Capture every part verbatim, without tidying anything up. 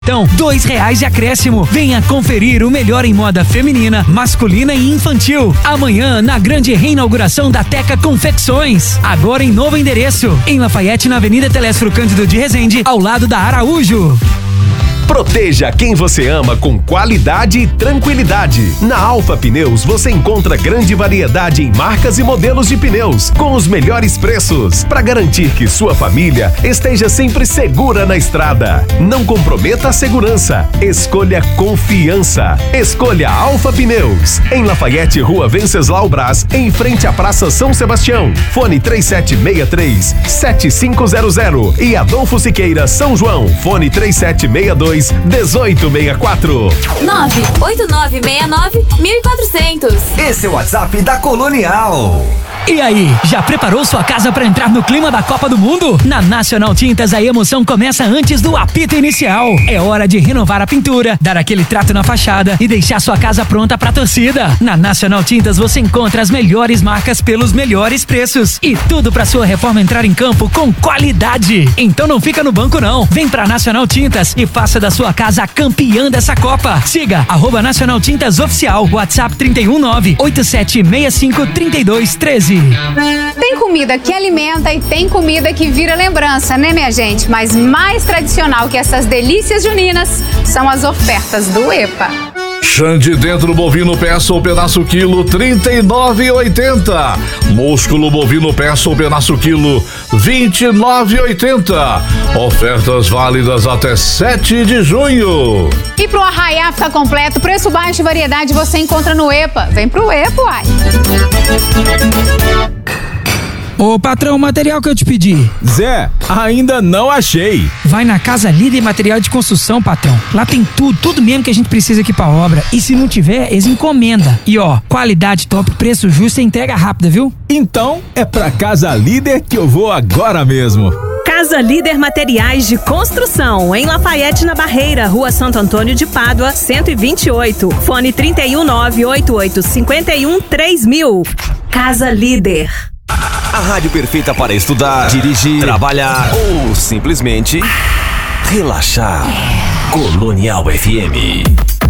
Então, dois reais de acréscimo. Venha conferir o melhor em moda feminina, masculina e infantil. Amanhã, na grande reinauguração da Teca Confecções. Agora em novo endereço. Em Lafayette, na Avenida Telésforo Cândido de Resende, ao lado da Araújo. Proteja quem você ama com qualidade e tranquilidade. Na Alfa Pneus você encontra grande variedade em marcas e modelos de pneus com os melhores preços para garantir que sua família esteja sempre segura na estrada. Não comprometa a segurança. Escolha confiança. Escolha Alfa Pneus. Em Lafayette, Rua Venceslau Brás, em frente à Praça São Sebastião. Fone três sete seis três, sete cinco zero zero e Adolfo Siqueira, São João. Fone três sete seis dois, dezoito sessenta e quatro. nove oito nove seis nove mil e quatrocentos. Esse é o WhatsApp da Colonial. E aí, já preparou sua casa para entrar no clima da Copa do Mundo? Na Nacional Tintas, a emoção começa antes do apito inicial. É hora de renovar a pintura, dar aquele trato na fachada e deixar sua casa pronta pra torcida. Na Nacional Tintas você encontra as melhores marcas pelos melhores preços e tudo pra sua reforma entrar em campo com qualidade. Então não fica no banco não. Vem pra Nacional Tintas e faça da sua casa a campeã dessa Copa. Siga arroba Nacional Tintas Oficial, WhatsApp trinta e um nove, oito sete seis cinco, trinta e dois treze. Tem comida que alimenta e tem comida que vira lembrança, né, minha gente? Mas mais tradicional que essas delícias juninas são as ofertas do EPA. Xande dentro bovino peça ou pedaço quilo trinta e nove e oitenta. Músculo bovino peça ou pedaço quilo vinte e nove e oitenta. Ofertas válidas até sete de junho. E pro arraiá ficar completo, preço baixo e variedade você encontra no EPA. Vem pro EPA, uai. Ô patrão, o material que eu te pedi. Zé, ainda não achei. Vai na Casa Líder Material de Construção, patrão. Lá tem tudo, tudo mesmo que a gente precisa aqui pra obra. E se não tiver, eles encomenda. E ó, qualidade top, preço justo e entrega rápida, viu? Então é pra Casa Líder que eu vou agora mesmo. Casa Líder Materiais de Construção, em Lafayette, na Barreira, Rua Santo Antônio de Pádua, cento e vinte e oito. Fone trinta e um nove, oito oito cinco um, três mil. Casa Líder. A rádio perfeita para estudar, dirigir, trabalhar ou simplesmente relaxar. Colonial F M.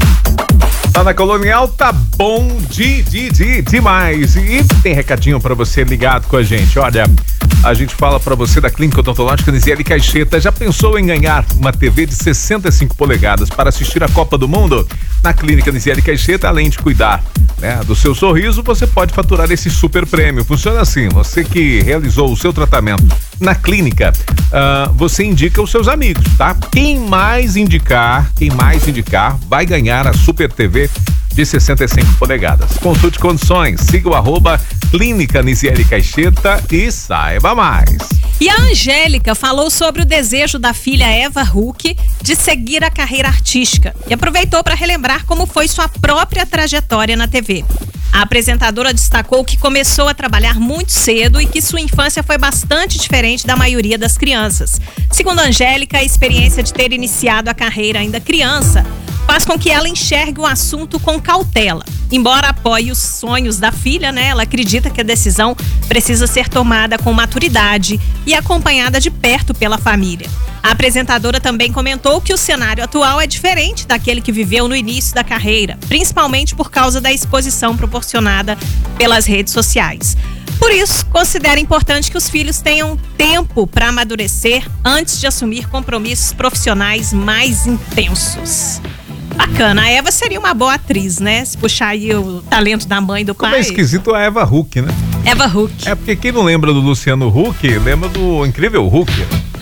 Tá na Colonial, tá bom de, de, de, demais. E tem recadinho pra você ligado com a gente. Olha, a gente fala pra você da Clínica Odontológica Nisiele Caixeta. Já pensou em ganhar uma T V de sessenta e cinco polegadas para assistir a Copa do Mundo? Na Clínica Nisiele Caixeta, além de cuidar, né, do seu sorriso, você pode faturar esse super prêmio. Funciona assim, você que realizou o seu tratamento na clínica, uh, você indica os seus amigos, tá? Quem mais indicar, quem mais indicar, vai ganhar a Super T V de sessenta e cinco polegadas. Consulte condições, siga o arroba Clínica Nisiele Caixeta e saiba mais. E a Angélica falou sobre o desejo da filha Eva Huck de seguir a carreira artística e aproveitou para relembrar como foi sua própria trajetória na T V. A apresentadora destacou que começou a trabalhar muito cedo e que sua infância foi bastante diferente da maioria das crianças. Segundo a Angélica, a experiência de ter iniciado a carreira ainda criança faz com que ela enxergue o assunto com cautela. Embora apoie os sonhos da filha, né, ela acredita que a decisão precisa ser tomada com maturidade e acompanhada de perto pela família. A apresentadora também comentou que o cenário atual é diferente daquele que viveu no início da carreira, principalmente por causa da exposição proporcionada pelas redes sociais. Por isso, considera importante que os filhos tenham tempo para amadurecer antes de assumir compromissos profissionais mais intensos. Bacana, a Eva seria uma boa atriz, né? Se puxar aí o talento da mãe e do pai. Como é esquisito a Eva Huck, né? Eva Huck. É porque quem não lembra do Luciano Huck, lembra do Incrível Hulk.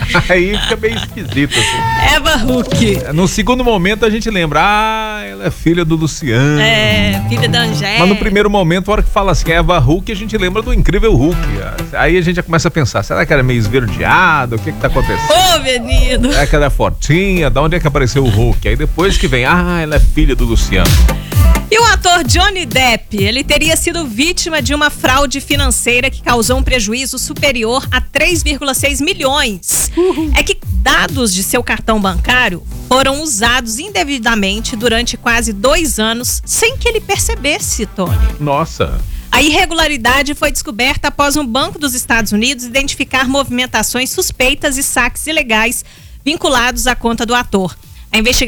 Aí fica meio esquisito, assim. Eva Huck. No segundo momento a gente lembra, ah, ela é filha do Luciano. É, filha da Angélica. Mas no primeiro momento, a hora que fala assim, Eva Huck, a gente lembra do Incrível Hulk. Aí a gente já começa a pensar, será que ela é meio esverdeada? O que que tá acontecendo? Ô, oh, menino! É que ela é fortinha? Da onde é que apareceu o Hulk? Aí depois que vem, ah, ela é filha do Luciano. E o ator Johnny Depp, ele teria sido vítima de uma fraude financeira que causou um prejuízo superior a três vírgula seis milhões. Uhum. É que dados de seu cartão bancário foram usados indevidamente durante quase dois anos sem que ele percebesse, Tony. Nossa! A irregularidade foi descoberta após um banco dos Estados Unidos identificar movimentações suspeitas e saques ilegais vinculados à conta do ator. A investigação